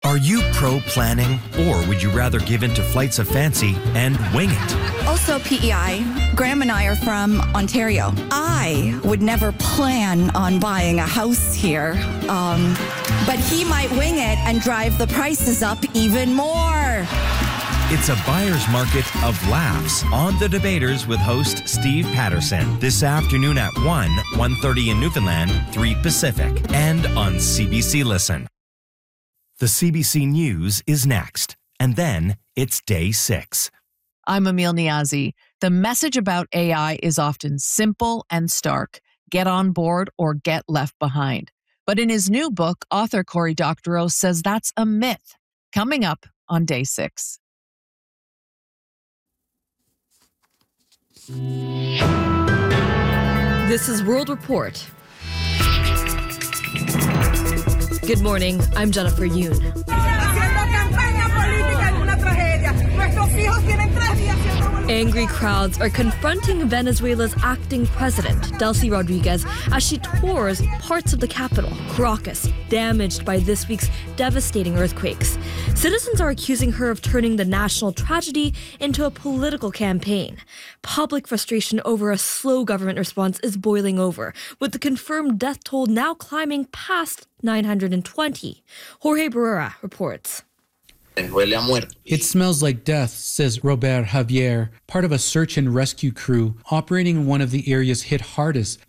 Are you pro-planning, or would you rather give in to flights of fancy and wing it? Also PEI. Graham and I are from Ontario. I would never plan on buying a house here, but he might wing it and drive the prices up even more. It's a buyer's market of laughs on The Debaters with host Steve Patterson this afternoon at 1:30 in Newfoundland, 3 Pacific, and on CBC Listen. The CBC News is next, and then it's Day 6. I'm Emil Niazi. The message about AI is often simple and stark. Get on board or get left behind. But in his new book, author Cory Doctorow says that's a myth. Coming up on Day 6. This is World Report. Good morning, I'm Jennifer Yoon. Angry crowds are confronting Venezuela's acting president, Delcy Rodriguez, as she tours parts of the capital, Caracas, damaged by this week's devastating earthquakes. Citizens are accusing her of turning the national tragedy into a political campaign. Public frustration over a slow government response is boiling over, with the confirmed death toll now climbing past 920. Jorge Barrera reports. It smells like death, says Robert Javier, part of a search and rescue crew operating in one of the areas hit hardest